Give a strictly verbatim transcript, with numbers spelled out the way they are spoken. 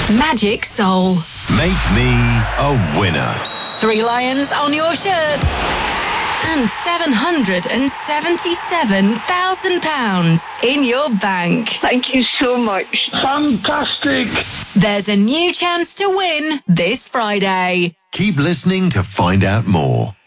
Magic Soul. Make me a winner. Three lions on your shirt. And seven hundred seventy-seven thousand pounds in your bank. Thank you so much. Fantastic. There's a new chance to win this Friday. Keep listening to find out more.